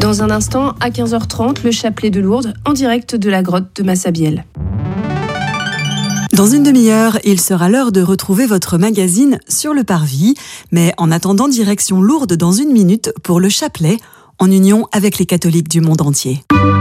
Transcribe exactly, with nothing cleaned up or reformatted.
Dans un instant, à quinze heures trente, le chapelet de Lourdes en direct de la grotte de Massabielle. Dans une demi-heure, il sera l'heure de retrouver votre magazine sur le parvis. Mais en attendant, direction Lourdes dans une minute pour le chapelet, en union avec les catholiques du monde entier.